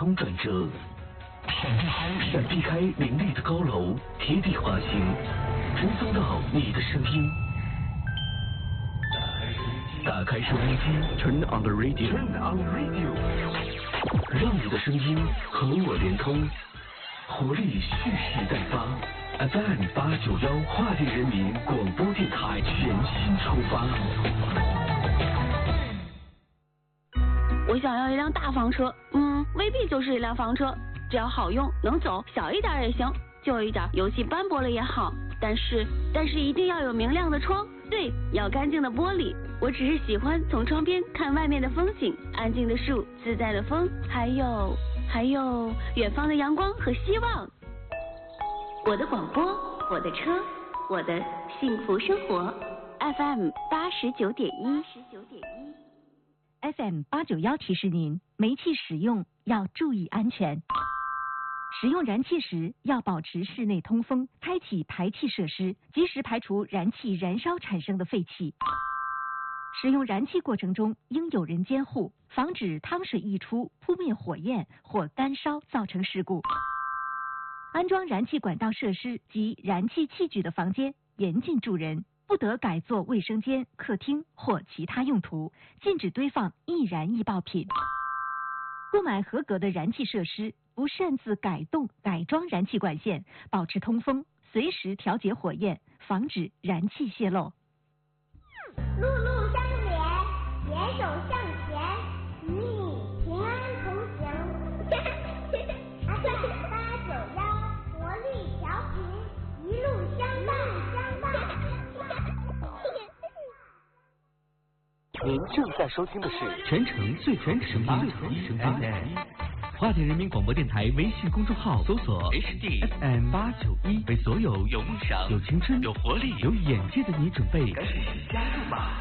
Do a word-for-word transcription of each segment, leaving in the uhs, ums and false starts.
通转折，闪避开闪避开林立的高楼，贴地滑行，追踪到你的声音。打开收音机 ，Turn on the radio，Turn on the radio， 让你的声音和我连通，活力蓄势待发。F M 八九幺华电人民广播电台全新出发。 我想要一辆大房车，嗯，未必就是一辆房车，只要好用能走，小一点也行，旧一点油漆斑驳了也好，但是但是一定要有明亮的窗，对，要干净的玻璃。我只是喜欢从窗边看外面的风景，安静的树，自在的风，还有还有远方的阳光和希望。我的广播，我的车，我的幸福生活。F M 八十九点一，十九点一。 F M 八九幺提示您，煤气使用要注意安全。使用燃气时要保持室内通风，开启排气设施，及时排除燃气燃烧产生的废气。使用燃气过程中应有人监护，防止汤水溢出、扑灭火焰或干烧造成事故。安装燃气管道设施及燃气器具的房间严禁住人，不得改作卫生间、客厅或其他用途，禁止堆放易燃易爆品。购买合格的燃气设施，不擅自改动、改装燃气管线，保持通风，随时调节火焰，防止燃气泄漏。 路路相连，携手向前，与你平安同行。F M 八九幺，活力调频，一路相伴，相伴。 您正在收听的是全程最全声音最声音。华电人民广播电台微信公众号搜索 H D F M 八九一，为所有有梦想、有青春、有活力、有眼界的你准备赶紧加入吧！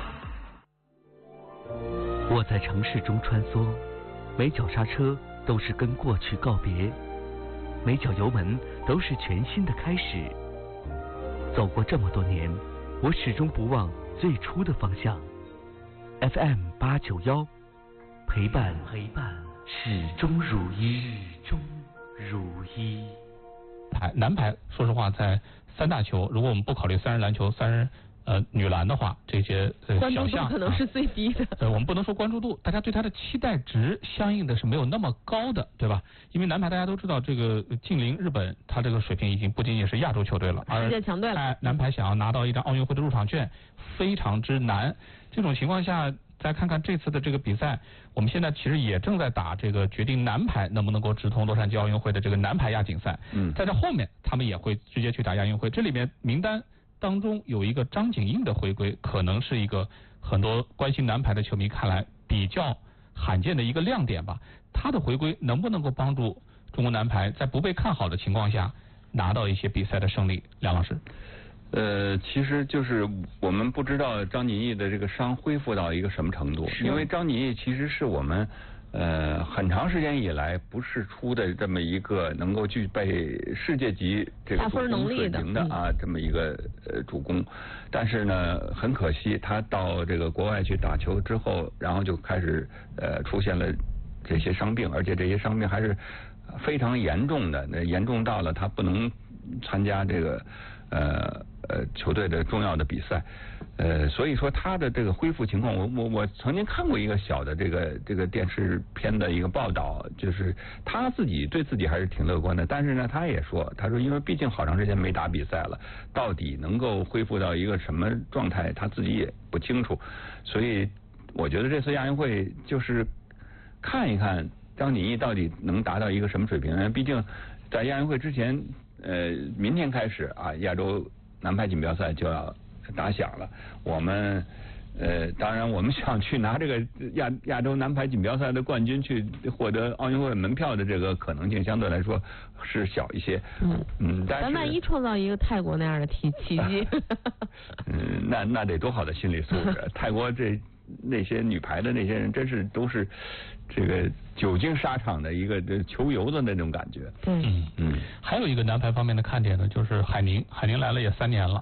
我在城市中穿梭，每脚刹车都是跟过去告别，每脚油门都是全新的开始。走过这么多年，我始终不忘最初的方向。F M 八九幺，陪伴陪伴。始终如一，始终如一。 排男排，说实话，在三大球，如果我们不考虑三人篮球、三人呃女篮的话，这些呃关注度小项可能是最低的。 呃，我们不能说关注度，大家对它的期待值相应的是没有那么高的，对吧？因为男排大家都知道，这个近邻日本，它这个水平已经不仅仅是亚洲球队了，而世界强队了。 哎，男排想要拿到一张奥运会的入场券，非常之难。这种情况下，再看看这次的这个比赛，我们现在其实也正在打这个决定男排能不能够直通洛杉矶奥运会的这个男排亚锦赛。嗯，在这后面他们也会直接去打亚运会。这里面名单当中有一个张景映的回归，可能是一个很多关心男排的球迷看来比较罕见的一个亮点吧。他的回归能不能够帮助中国男排在不被看好的情况下拿到一些比赛的胜利？梁老师。 呃，其实就是我们不知道张景毅的这个伤恢复到一个什么程度，因为张景毅其实是我们呃很长时间以来不是出的这么一个能够具备世界级这个主攻水平的啊这么一个呃主攻，但是呢很可惜，他到这个国外去打球之后，然后就开始呃出现了这些伤病，而且这些伤病还是非常严重的，那严重到了他不能参加这个呃呃球队的重要的比赛，呃所以说他的这个恢复情况，我我我曾经看过一个小的这个这个电视片的一个报道，就是他自己对自己还是挺乐观的，但是呢他也说，他说因为毕竟好长时间没打比赛了，到底能够恢复到一个什么状态，他自己也不清楚，所以我觉得这次亚运会就是看一看张景毅到底能达到一个什么水平，毕竟在亚运会之前。呃，明天开始啊，亚洲男排锦标赛就要打响了。我们呃，当然我们想去拿这个亚亚洲男排锦标赛的冠军，去获得奥运会门票的这个可能性相对来说是小一些。嗯嗯，但是咱万一创造一个泰国那样的奇奇迹， 嗯，那那得多好的心理素质！泰国这那些女排的那些人，真是都是这个久经沙场的一个球游的那种感觉。 嗯嗯。还有一个男排方面的看点呢，就是海宁，海宁来了也三年了。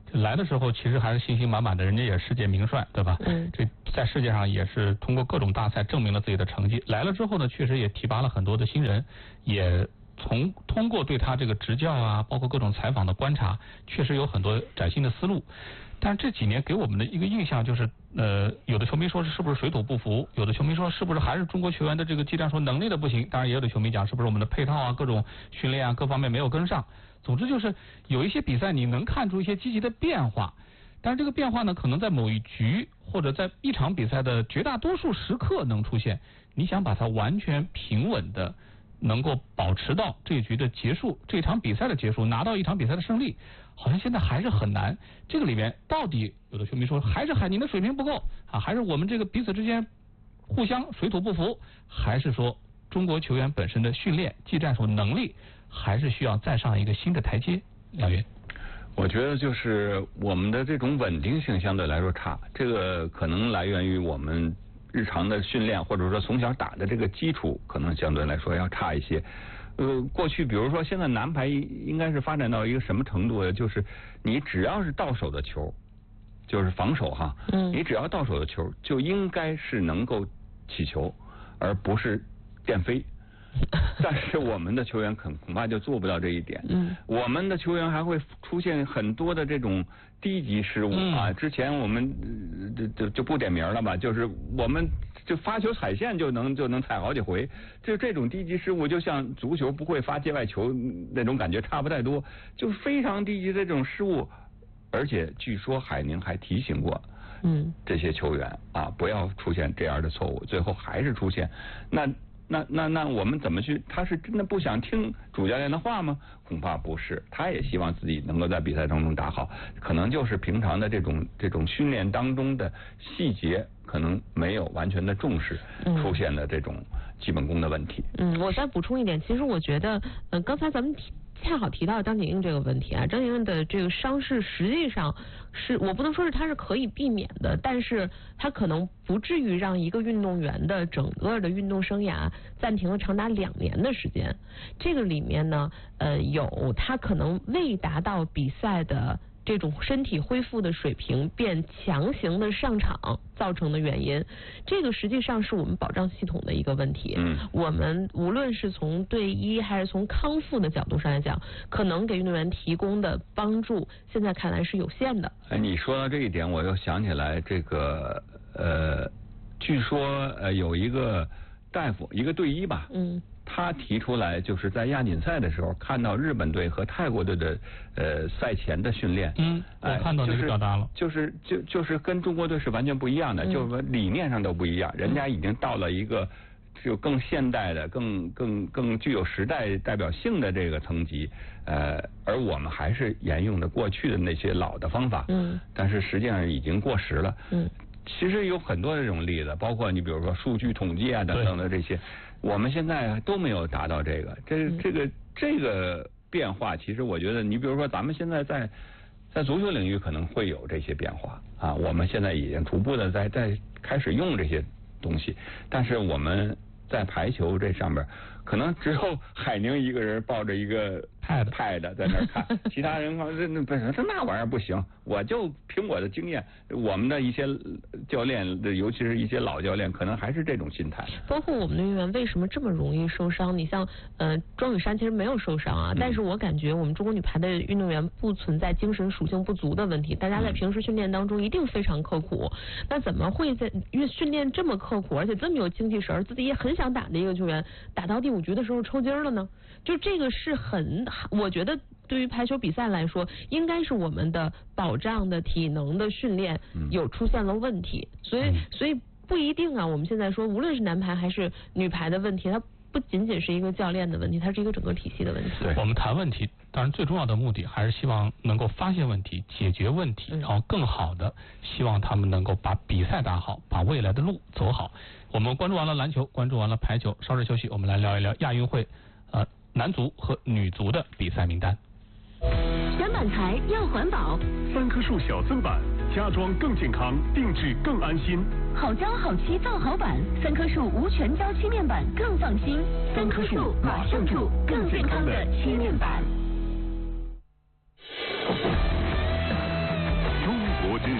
就来的时候其实还是信心满满的，人家也是世界名帅，对吧？ 嗯。 这在世界上也是通过各种大赛证明了自己的成绩。来了之后呢，确实也提拔了很多的新人，也从通过对他这个执教啊，包括各种采访的观察，确实有很多崭新的思路。但是这几年给我们的一个印象就是，呃，有的球迷说是是不是水土不服，有的球迷说是不是还是中国球员的这个技战术能力的不行，当然也有的球迷讲是不是我们的配套啊、各种训练啊各方面没有跟上。总之就是有一些比赛你能看出一些积极的变化，但是这个变化呢，可能在某一局或者在一场比赛的绝大多数时刻能出现，你想把它完全平稳的能够保持到这一局的结束，这场比赛的结束，拿到一场比赛的胜利，好像现在还是很难。这个里面到底有的球迷说还是海宁的水平不够啊，还是我们这个彼此之间互相水土不服，还是说中国球员本身的训练技战术能力还是需要再上一个新的台阶？梁云， 我觉得就是我们的这种稳定性相对来说差，这个可能来源于我们日常的训练，或者说从小打的这个基础可能相对来说要差一些。呃，过去比如说现在男排应该是发展到一个什么程度呢？就是你只要是到手的球，就是防守哈，嗯，你只要到手的球就应该是能够起球，而不是电飞。但是我们的球员恐恐怕就做不到这一点。嗯，我们的球员还会出现很多的这种低级失误啊。嗯、之前我们就就就不点名了吧，就是我们就发球踩线就能就能踩好几回，就这种低级失误，就像足球不会发界外球那种感觉差不太多，就是非常低级的这种失误。而且据说海宁还提醒过，嗯，这些球员啊，不要出现这样的错误，最后还是出现那。那那那我们怎么去？他是真的不想听主教练的话吗？恐怕不是，他也希望自己能够在比赛当中打好，可能就是平常的这种这种训练当中的细节，可能没有完全的重视，出现的这种基本功的问题。 嗯，我再补充一点，其实我觉得，呃，刚才咱们提恰好提到张景硬这个问题啊，张景硬的这个伤势实际上是我不能说是他是可以避免的，但是他可能不至于让一个运动员的整个的运动生涯暂停了长达两年的时间。这个里面呢，呃，有他可能未达到比赛的这种身体恢复的水平，便强行的上场造成的原因，这个实际上是我们保障系统的一个问题。嗯，我们无论是从队医还是从康复的角度上来讲，可能给运动员提供的帮助，现在看来是有限的。 哎，你说到这一点，我又想起来这个呃，据说呃有一个大夫，一个队医吧，嗯。他提出来，就是在亚锦赛的时候看到日本队和泰国队的呃赛前的训练，嗯， 我看到那个表达了， 就是就就是跟中国队是完全不一样的，嗯、就是说理念上都不一样，人家已经到了一个就更现代的、更更更具有时代代表性的这个层级，呃，而我们还是沿用的过去的那些老的方法，嗯，但是实际上已经过时了，嗯，其实有很多这种例子，包括你比如说数据统计啊等等的这些。我们现在都没有达到这个，这这个这个变化，其实我觉得，你比如说咱们现在在在足球领域可能会有这些变化啊，我们现在已经逐步的在在开始用这些东西，但是我们在排球这上面，可能只有海宁一个人抱着一个 pad pad 在那看，其他人说这那不是那玩意儿不行，我就凭我的经验，我们的一些教练，尤其是一些老教练，可能还是这种心态。 包括我们的运动员为什么这么容易受伤？你像呃庄雨珊其实没有受伤啊，嗯、但是我感觉我们中国女排的运动员不存在精神属性不足的问题，大家在平时训练当中一定非常刻苦。嗯、那怎么会在因为训练这么刻苦，而且这么有精气神，自己也很想打的一个球员，打到第五局的时候抽筋了呢？就这个是很，我觉得对于排球比赛来说，应该是我们的保障的体能的训练有出现了问题，嗯、所以所以不一定啊。我们现在说，无论是男排还是女排的问题，它不仅仅是一个教练的问题，它是一个整个体系的问题。 对，我们谈问题，当然最重要的目的还是希望能够发现问题、解决问题，嗯、然后更好的希望他们能够把比赛打好，把未来的路走好。我们关注完了篮球，关注完了排球，稍事休息，我们来聊一聊亚运会呃。男足和女足的比赛名单。 选板材要环保， 三棵树小增板，家装更健康，定制更安心。 好胶好漆造好板，三棵树无全胶漆面板更放心。三棵树马上住，更健康的漆面板。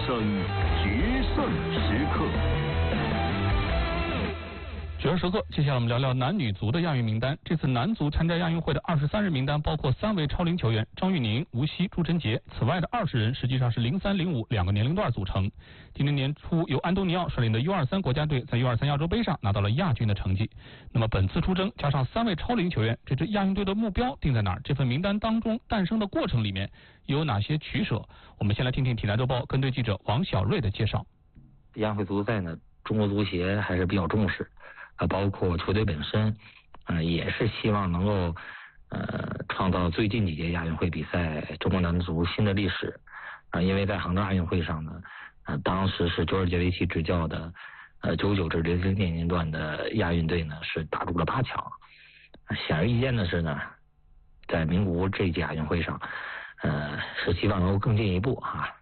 生决胜时刻。 决胜时刻，接下来我们聊聊男女足的亚运名单。这次男足参加亚运会的二十三人名单包括三位超龄球员张玉宁、吴曦、朱晨杰，此外的二十人实际上是零三零五两个年龄段组成。今年年初由安东尼奥率领的 U 二三国家队在 U 二三亚洲杯上拿到了亚军的成绩。那么本次出征加上三位超龄球员，这支亚运队的目标定在哪儿？这份名单当中诞生的过程里面又有哪些取舍？我们先来听听体坛周报跟队记者王小瑞的介绍。 亚运会足赛呢，中国足协还是比较重视。啊，包括球队本身，呃，也是希望能够呃创造最近几届亚运会比赛中国男足新的历史啊、呃，因为在杭州亚运会上呢，呃，当时是佐尔杰维奇执教的呃九九至零零年龄段的亚运队呢是打入了八强，显而易见的是呢，在名古屋这一届亚运会上，呃，是希望能够更进一步啊，